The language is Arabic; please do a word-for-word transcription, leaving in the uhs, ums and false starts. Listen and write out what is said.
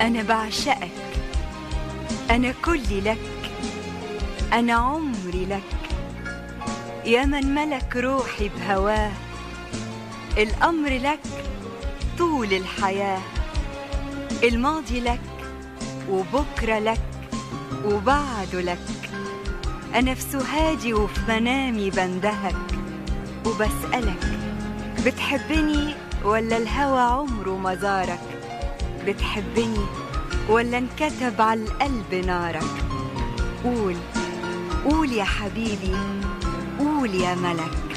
أنا بعشقك، أنا كلي لك، أنا عمري لك، يا من ملك روحي بهواه، الأمر لك طول الحياة، الماضي لك وبكرة لك وبعده لك. أنا في سهادي وفي منامي بندهك وبسألك، بتحبني ولا الهوى عمره ما زارك؟ بتحبني ولا انكتب على القلب نارك؟ قول قول يا حبيبي، قول يا ملك.